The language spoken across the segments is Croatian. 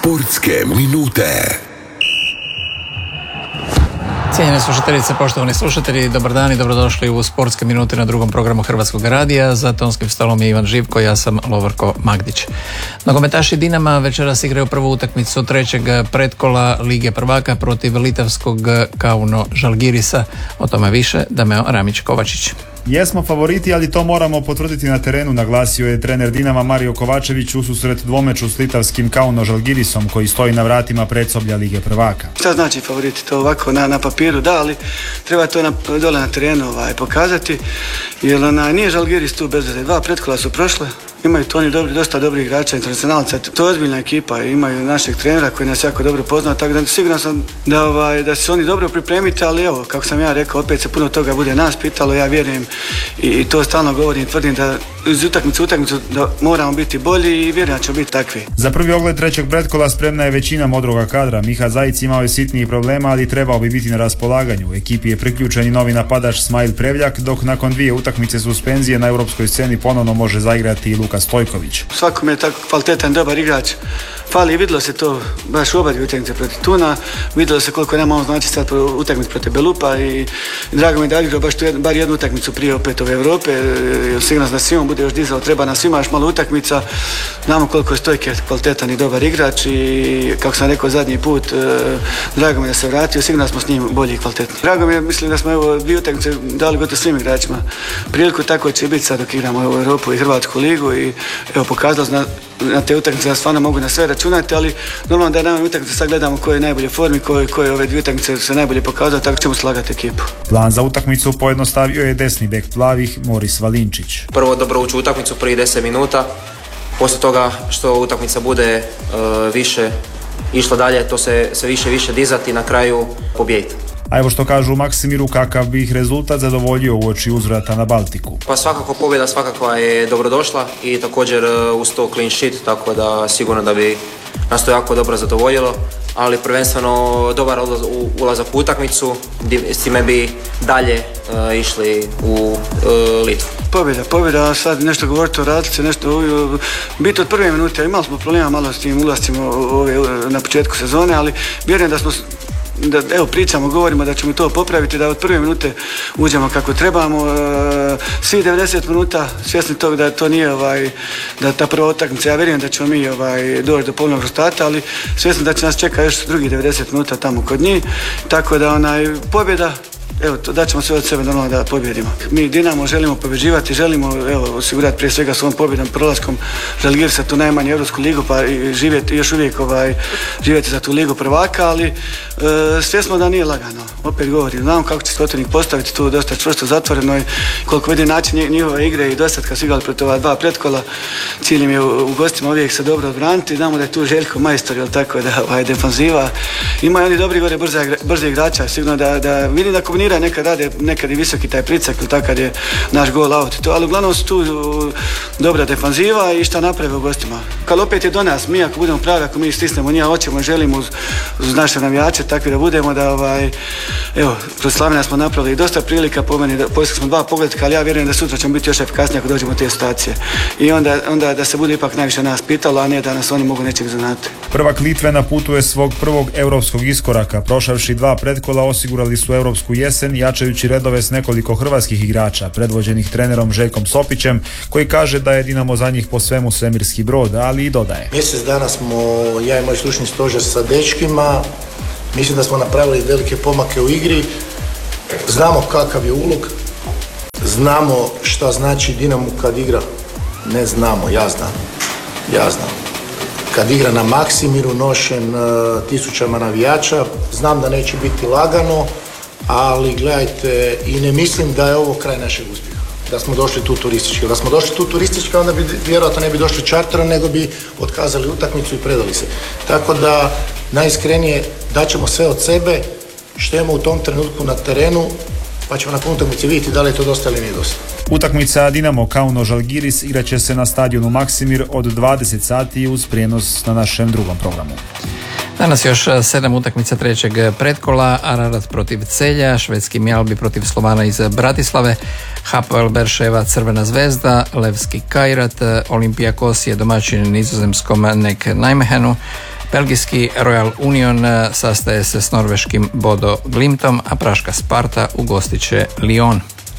Sportske minute. Cijenjene slušateljice, poštovani slušatelji, dobar dan i dobrodošli u Sportske minute na drugom programu Hrvatskog radija. Za tonskim stolom je Ivan Živko, ja sam Lovorko Magdić. Nogometaši Dinama večeras igraju prvu utakmicu trećeg pretkola Lige prvaka protiv litavskog Kauno Žalgirisa. O tome više Dameo Ramić-Kovačić. Jesmo favoriti, ali to moramo potvrditi na terenu, naglasio je trener Dinama Mario Kovačević u susret dvomeču s litavskim Kauno Žalgirisom koji stoji na vratima predsoblja Lige prvaka. Šta znači favoriti? To ovako na papiru da, ali treba to dole na terenu pokazati, jer nije Žalgiris tu bez veze. Dva pretkola su prošle. Imaju to oni dosta dobrih igrača, internacionalca. To je ozbiljna ekipa, imaju našeg trenera koji nas jako dobro poznao, tako da siguran sam da se oni dobro pripremiti, ali evo, kako sam ja rekao, opet se puno toga bude nas pitalo, ja vjerujem i to stalno govorim, tvrdim da iz utakmicu da moramo biti bolji i vjerujem da ćemo biti takvi. Za prvi ogled trećeg pretkola spremna je većina modroga kadra. Miha Zajic imao je sitnijih problema, ali trebao bi biti na raspolaganju. U ekipi je priključen i novi napadač Smajl Prevljak, dok nakon 2 utakmice suspenzije na europskoj sceni ponovno može zaigrati i Luka Stojković. Svakom je tako kvalitetan, dobar igrač. Fali, vidjelo se to baš u oba dvije utakmice protiv Tuna, vidjelo se koliko nama on znači sad utakmicu protiv Belupa i drago mi je da igrao baš bar jednu utakmicu prije opet ove Europe. Sigurno da svima bude još dizalo, treba nam svima još malo utakmica. Znamo koliko je Stojke kvalitetan i dobar igrač i kako sam rekao zadnji put, drago mi je da se vratio, sigurno smo s njim bolji i kvalitetni. Drago mi je, mislim da smo evo 2 utakmice dali gotovo svim igračima priliku, tako će biti sad dok igramo u Europu i Hrvatsku ligu i evo pokazalo na te utakmice da stvarno mogu na sve računati, ali normalno da nam utakmice sad gledamo koje je najbolje formi, koje ove 2 utakmice se najbolje pokazao, tako ćemo slagati ekipu. Plan za utakmicu pojednostavio je desni bek plavih Moris Valinčić. Prvo dobro ući u utakmicu prije 10 minuta, poslije toga što utakmica bude više išla dalje, to se više i više dizati i na kraju pobijediti. A evo što kažu u Maksimiru, kakav bi ih rezultat zadovoljio uoči uzvrata na Baltiku. Pa svakako pobjeda svakako je dobrodošla i također uz to clean sheet, tako da sigurno da bi nas to jako dobro zadovoljilo, ali prvenstveno dobar ulazak u utakmicu, s time bi dalje išli u Litvu. Pobjeda, sad nešto govoriti o razlici, nešto biti od prve minute, imali smo problema malo s tim ulascima na početku sezone, ali vjerujem da smo pričamo, govorimo da ćemo to popraviti, da od prve minute uđemo kako trebamo. Svi 90 minuta svjesni toga da to nije da ta prva utakmica, ja vjerujem da ćemo mi doći do polovnog rezultata, ali svjesni da će nas čekati još drugih 90 minuta tamo kod njih, tako da pobjeda. Evo, da ćemo sve od sebe normalno da pobjedimo. Mi Dinamo želimo pobjeđivati, želimo osigurati prije svega svojom pobjedom, prolaskom Žalgirisa tu najmanju Europsku ligu, pa i živjeti još uvijek živjeti za tu ligu prvaka, ali svjesno da nije lagano. Opet govorim, znamo kako će se protivnik postaviti tu dosta čvrsto zatvoreno i koliko vidi način njihove igre i dosad kad su igrali protiv ova 2 pretkola, cilj im je u gostima uvijek se dobro odbraniti. Znamo da je tu Željko majstor, jel tako, da defanziva. Imaju oni dobri gore brze igrača, sigurno da vidim da kombinira nekad i visoki taj pricak ili tako kad je naš gol out i to, ali uglavnom su tu dobra defanziva i šta naprave u gostima. Kad opet je do nas, mi ako budemo pravi, ako mi stisnemo njih, hoćemo i želimo uz naše navijače takvi da budemo evo, kroz Slavina smo napravili dosta prilika po meni, poslije smo 2 pogledka, ali ja vjerujem da sutra ćemo biti još efikasniji ako dođemo u te situacije. I onda da se bude ipak najviše nas pitalo, a ne da nas oni mogu nečeg zanati. Prvak Litve na putu je svog prvog europskog iskoraka. Prošavši 2 pretkola osigurali su europsku jesen, jačajući redove s nekoliko hrvatskih igrača, predvođenih trenerom Željkom Sopićem, koji kaže da je Dinamo za njih po svemu svemirski brod, ali i dodaje. Mjesec dana smo, ja i moj stručni stožer sa dečkima, mislim da smo napravili velike pomake u igri, znamo kakav je ulog, znamo šta znači Dinamo kad igra, ne znamo, ja znam. Kad igra na Maksimiru, nošen tisućama navijača, znam da neće biti lagano, ali gledajte, i ne mislim da je ovo kraj našeg uspjeha, da smo došli tu turistički. Da smo došli tu turistički, onda bi vjerojatno ne bi došli čarterom, nego bi otkazali utakmicu i predali se. Tako da, najiskrenije, daćemo sve od sebe, što imamo u tom trenutku na terenu, pa ćemo nakon utakmice vidjeti da li je to dosta ili nije dosta. Utakmica Dinamo Kauno Žalgiris igraće se na stadionu Maksimir od 20 sati uz prijenos na našem drugom programu. Danas još 7 utakmica trećeg pretkola, Ararat protiv Celja, švedski Mjalbi protiv Slovana iz Bratislave, Hapoel Berševa Crvena zvezda, Levski Kairat, Olympiakos je domaćin nizozemskom Nek Nijmehenu, Belgijski Royal Union sastaje se s norveškim Bodo Glimtom, a praška Sparta ugostit će Lyon.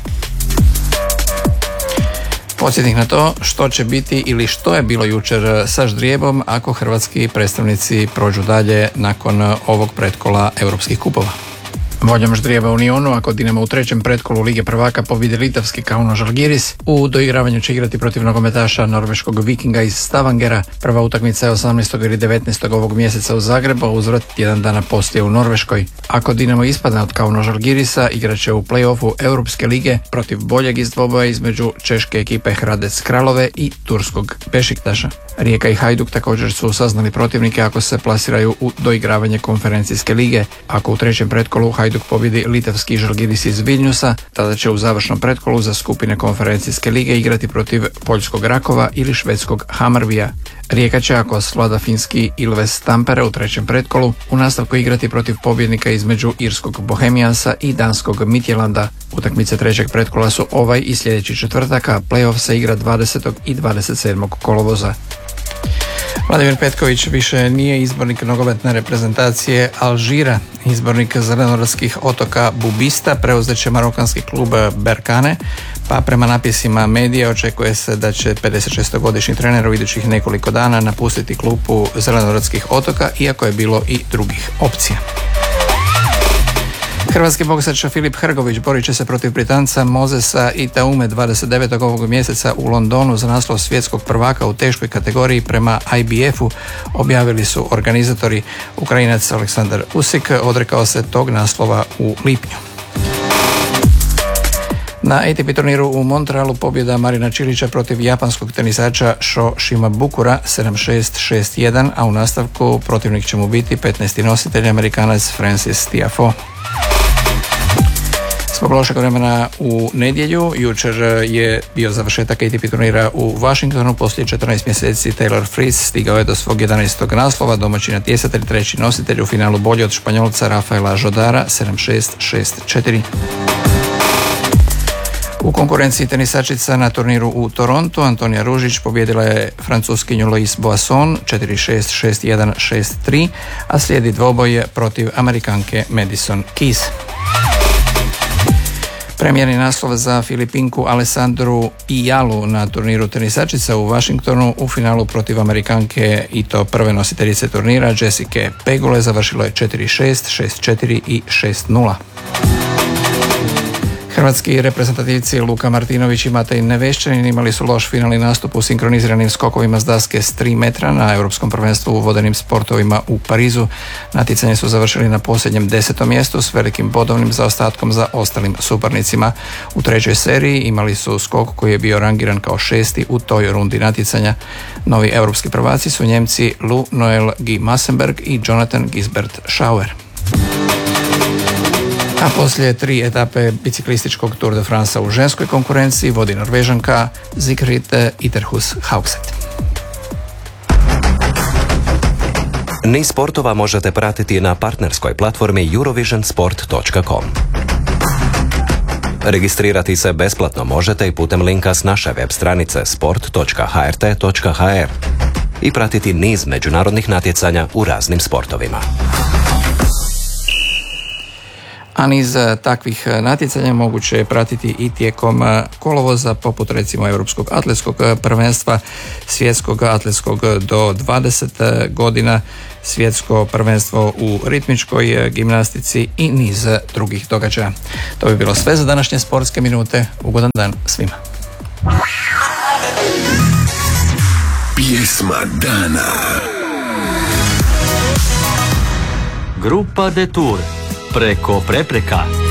Podsjetnik na to što će biti ili što je bilo jučer sa ždrijebom ako hrvatski predstavnici prođu dalje nakon ovog pretkola europskih kupova. Voljom ždrijeba u Lyonu, ako Dinamo u trećem pretkolu Lige prvaka pobjedi litavski Kauno Žalgiris, u doigravanju će igrati protiv nogometaša norveškog Vikinga iz Stavangera. Prva utakmica je 18. ili 19. ovog mjeseca u Zagrebu, a uzvrat tjedan dana poslije u Norveškoj. Ako Dinamo ispadne od Kauno Žalgirisa, igrat će u play-offu Europske lige protiv boljeg iz dvoboja između češke ekipe Hradec Kralove i turskog Bešiktaša. Rijeka i Hajduk također su saznali protivnike ako se plasiraju u doigravanje konferencijske lige. Ako u trećem pretkolu Hajduk pobjedi litavski Žalgiris iz Vilniusa, tada će u završnom pretkolu za skupine konferencijske lige igrati protiv poljskog Rakova ili švedskog Hammarbyja. Rijeka će, ako svlada finski Ilves Tampere u trećem pretkolu, u nastavku igrati protiv pobjednika između irskog Bohemiansa i danskog Midtjylanda. Utakmice trećeg pretkola su ovaj i sljedeći četvrtak, a play-off se igra 20. i 27. kolovoza. Vladimir Petković više nije izbornik nogometne reprezentacije Alžira. Izbornik zelenorodskih otoka Bubista preuzet će marokanski klub Berkane, pa prema napisima medija očekuje se da će 56-godišnji trener u idućih nekoliko dana napustiti klubu zelenorodskih otoka, iako je bilo i drugih opcija. Hrvatski boksač Filip Hrgović borit će se protiv Britanca Mozesa Itaume 29. ovog mjeseca u Londonu za naslov svjetskog prvaka u teškoj kategoriji prema IBF-u, objavili su organizatori. Ukrajinac Aleksandar Usik odrekao se tog naslova u lipnju. Na ATP turniru u Montrealu pobjeda Marina Čilića protiv japanskog tenisača Sho Shimabukura 7-6, 6-1, a u nastavku protivnik će mu biti 15. nositelj Amerikanac Francis Tiafoe. Zbog lošeg vremena u nedjelju, jučer je bio završetak ATP turnira u Washingtonu. Poslije 14 mjeseci Taylor Fritz stigao je do svog 11. naslova, domaći natjecatelj, treći nositelj, u finalu bolji od Španjolca Rafaela Jodara 7-6, 6-4. U konkurenciji tenisačica na turniru u Torontu Antonija Ružić pobjedila je francuskinju Lois Boisson 4-6, 6-1, 6-3, a slijedi dvoboj protiv Amerikanke Madison Keys. Premijerni naslov za Filipinku Alessandru Iyalu na turniru tenisačica u Washingtonu u finalu protiv Amerikanke i to prve nositeljice turnira Jessica Pegula završilo je 4-6, 6-4 i 6-0. Hrvatski reprezentativci Luka Martinović i Matej Nevešćanin imali su loš finalni nastup u sinkroniziranim skokovima s daske s 3 metra na Europskom prvenstvu u vodenim sportovima u Parizu. Natjecanje su završili na posljednjem 10. mjestu s velikim bodovnim zaostatkom za ostalim suparnicima. U trećoj seriji imali su skok koji je bio rangiran kao 6. u toj rundi natjecanja. Novi europski prvaci su Njemci Lou Noel Guy Massenberg i Jonathan Gisbert Schauer. A poslije 3 etape biciklističkog Tour de France u ženskoj konkurenciji vodi Norvežanka Sigrid Iterhus Haugset. Niz sportova možete pratiti na partnerskoj platformi eurovisionsport.com. Registrirati se besplatno možete i putem linka s naše web stranice sport.hrt.hr i pratiti niz međunarodnih natjecanja u raznim sportovima. A niz takvih natjecanja moguće je pratiti i tijekom kolovoza, poput recimo Europskog atletskog prvenstva, svjetskog atletskog do 20 godina, svjetsko prvenstvo u ritmičkoj gimnastici i niz drugih događaja. To bi bilo sve za današnje sportske minute. Ugodan dan svima. Pjesma dana. Grupa Detour. Preko prepreka.